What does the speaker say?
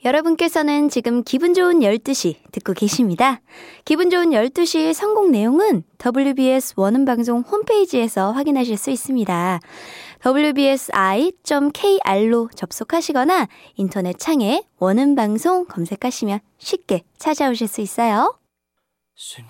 여러분께서는 지금 기분 좋은 12시 듣고 계십니다. 기분 좋은 12시 선곡 내용은 WBS 원음방송 홈페이지에서 확인하실 수 있습니다. wbsi.kr로 접속하시거나 인터넷 창에 원음방송 검색하시면 쉽게 찾아오실 수 있어요. 숨